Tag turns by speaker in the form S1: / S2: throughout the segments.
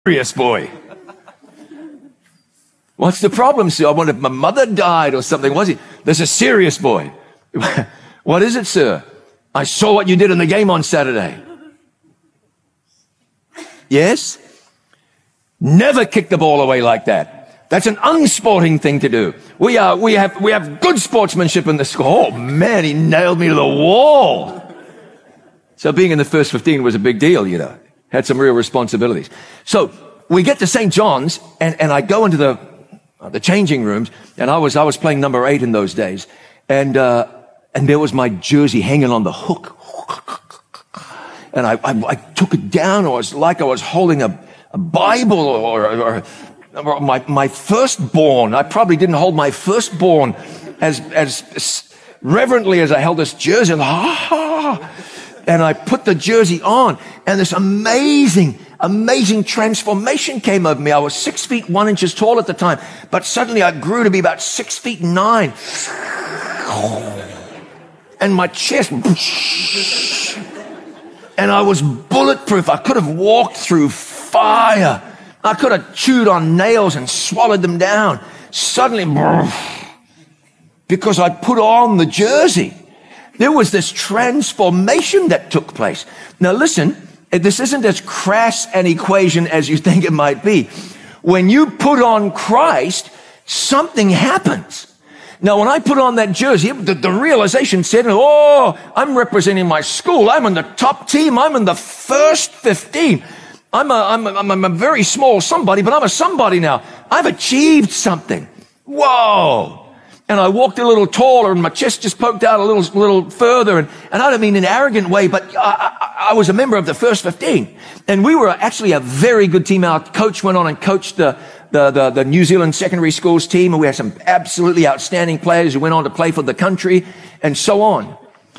S1: serious boy. What's the problem, sir? I wonder if my mother died or something. Was he? There's a serious boy. What is it, sir? I saw what you did in the game on Saturday. Yes? Never kick the ball away like that. That's an unsporting thing to do. We have good sportsmanship in the school. Oh man, he nailed me to the wall. So being in the first 15 was a big deal, you know. Had some real responsibilities. So we get to St. John's and I go into the changing rooms, and I was playing number 8 in those days. And there was my jersey hanging on the hook. And I took it down. It was like I was holding a Bible or my firstborn. I probably didn't hold my firstborn as reverently as I held this jersey. And I put the jersey on, and this amazing transformation came over me. I was 6 feet 1 inches tall at the time, but suddenly I grew to be about 6 feet 9. And my chest, and I was bulletproof. I could have walked through fire. I could have chewed on nails and swallowed them down. Suddenly, because I put on the jersey, there was this transformation that took place. Now listen, this isn't as crass an equation as you think it might be. When you put on Christ, something happens. Now, when I put on that jersey, the realization said, oh, I'm representing my school. I'm in the top team. I'm in the first 15. I'm a very small somebody, but I'm a somebody now. I've achieved something. Whoa. And I walked a little taller, and my chest just poked out a little further. And I don't mean in an arrogant way, but I was a member of the first 15. And we were actually a very good team. Our coach went on and coached the New Zealand secondary schools team, and we had some absolutely outstanding players who went on to play for the country and so on.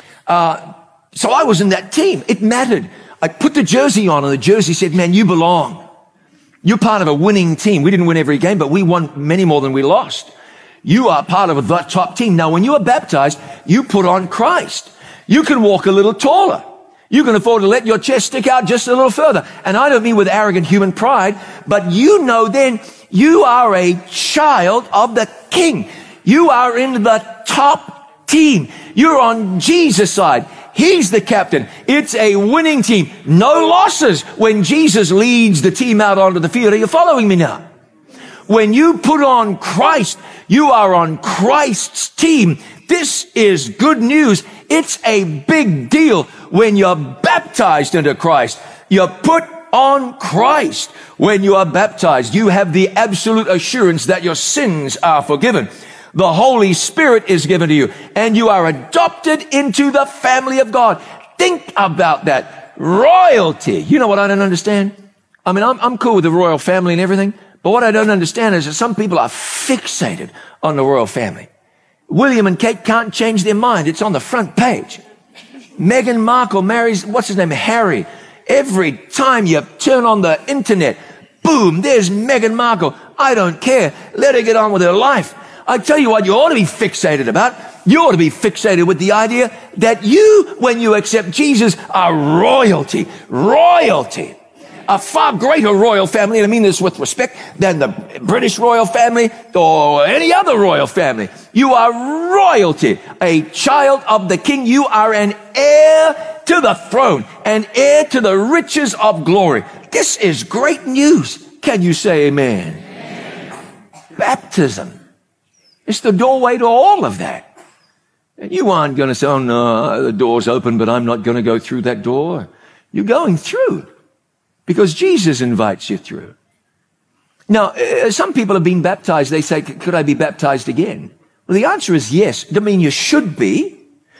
S1: So I was in that team. It mattered. I put the jersey on, and the jersey said, man, you belong. You're part of a winning team. We didn't win every game, but we won many more than we lost. You are part of the top team. Now, when you are baptized, you put on Christ. You can walk a little taller. You can afford to let your chest stick out just a little further. And I don't mean with arrogant human pride, but you know then you are a child of the King. You are in the top team. You're on Jesus' side. He's the captain. It's a winning team. No losses when Jesus leads the team out onto the field. Are you following me now? When you put on Christ, you are on Christ's team. This is good news. It's a big deal when you're baptized into Christ. You put on Christ. When you are baptized, you have the absolute assurance that your sins are forgiven. The Holy Spirit is given to you, and you are adopted into the family of God. Think about that. Royalty. You know what I don't understand? I mean, I'm cool with the royal family and everything. But what I don't understand is that some people are fixated on the royal family. William and Kate can't change their mind. It's on the front page. Meghan Markle marries, what's his name, Harry. Every time you turn on the internet, boom, there's Meghan Markle. I don't care. Let her get on with her life. I tell you what you ought to be fixated about. You ought to be fixated with the idea that you, when you accept Jesus, are royalty. Royalty. A far greater royal family, and I mean this with respect, than the British royal family or any other royal family. You are royalty, a child of the King. You are an heir to the throne, an heir to the riches of glory. This is great news. Can you say amen? Amen. Baptism is the doorway to all of that. And you aren't going to say, oh no, the door's open, but I'm not going to go through that door. You're going through. Because Jesus invites you through. Now, some people have been baptized. They say, could I be baptized again? Well, the answer is yes. It doesn't mean you should be.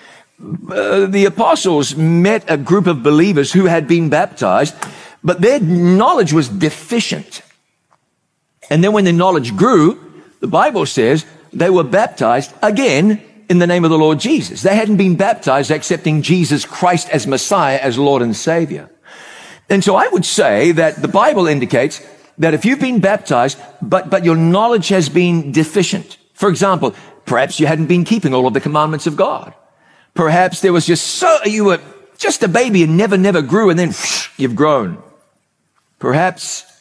S1: The apostles met a group of believers who had been baptized, but their knowledge was deficient. And then when their knowledge grew, the Bible says they were baptized again in the name of the Lord Jesus. They hadn't been baptized accepting Jesus Christ as Messiah, as Lord and Savior. And so I would say that the Bible indicates that if you've been baptized, but your knowledge has been deficient. For example, perhaps you hadn't been keeping all of the commandments of God. Perhaps there was you were just a baby and never grew, and then you've grown. Perhaps